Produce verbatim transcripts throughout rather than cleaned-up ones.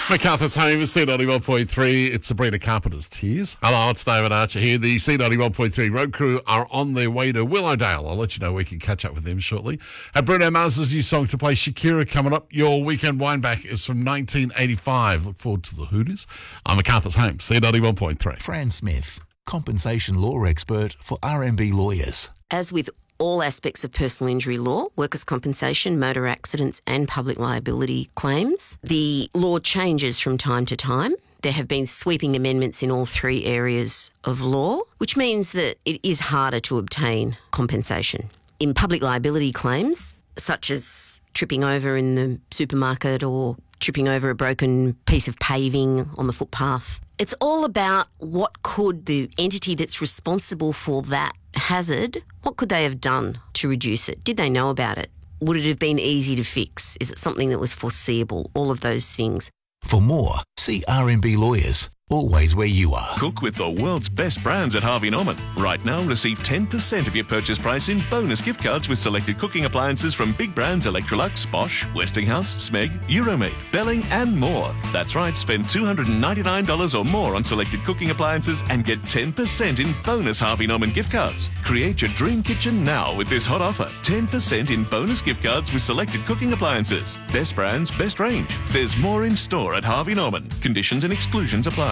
MacArthur's Home, C ninety-one point three. It's Sabrina Carpenter's Tears. Hello, it's David Archer here. The C ninety-one point three road crew are on their way to Willowdale. I'll let you know we can catch up with them shortly. And Bruno Mars's new song to play, Shakira, coming up. Your weekend wineback is from nineteen eighty-five. Look forward to the Hooters. I'm MacArthur's Home, C ninety-one point three. Fran Smith, compensation law expert for R M B Lawyers. As with all aspects of personal injury law, workers' compensation, motor accidents and public liability claims, the law changes from time to time. There have been sweeping amendments in all three areas of law, which means that it is harder to obtain compensation. In public liability claims, such as tripping over in the supermarket or tripping over a broken piece of paving on the footpath, it's all about what could the entity that's responsible for that hazard, what could they have done to reduce it? Did they know about it? Would it have been easy to fix? Is it something that was foreseeable? All of those things. For more, see R M B Lawyers, always where you are. Cook with the world's best brands at Harvey Norman. Right now, receive ten percent of your purchase price in bonus gift cards with selected cooking appliances from big brands Electrolux, Bosch, Westinghouse, Smeg, Euromade, Belling and more. That's right, spend two hundred ninety-nine dollars or more on selected cooking appliances and get ten percent in bonus Harvey Norman gift cards. Create your dream kitchen now with this hot offer. ten percent in bonus gift cards with selected cooking appliances. Best brands, best range. There's more in store at Harvey Norman. Conditions and exclusions apply.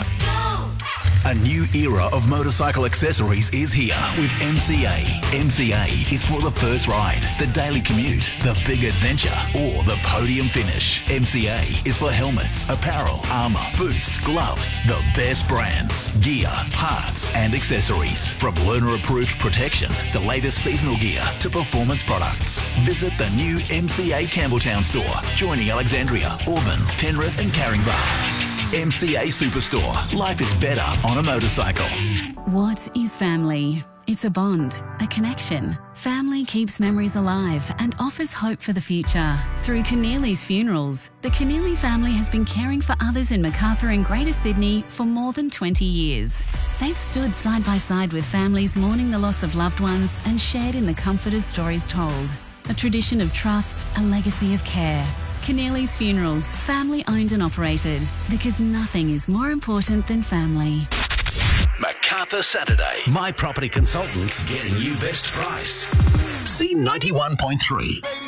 A new era of motorcycle accessories is here with M C A. M C A is for the first ride, the daily commute, the big adventure, or the podium finish. M C A is for helmets, apparel, armour, boots, gloves, the best brands, gear, parts and accessories. From learner-approved protection, the latest seasonal gear to performance products. Visit the new M C A Campbelltown store, joining Alexandria, Auburn, Penrith and Caringbah. M C A Superstore. Life is better on a motorcycle. What is family? It's a bond, a connection. Family keeps memories alive and offers hope for the future. Through Keneally's Funerals, the Keneally family has been caring for others in Macarthur and Greater Sydney for more than twenty years. They've stood side by side with families mourning the loss of loved ones and shared in the comfort of stories told. A tradition of trust, a legacy of care. Keneally's Funerals, family owned and operated, because nothing is more important than family. MacArthur Saturday. My Property Consultants getting you best price. C ninety-one point three.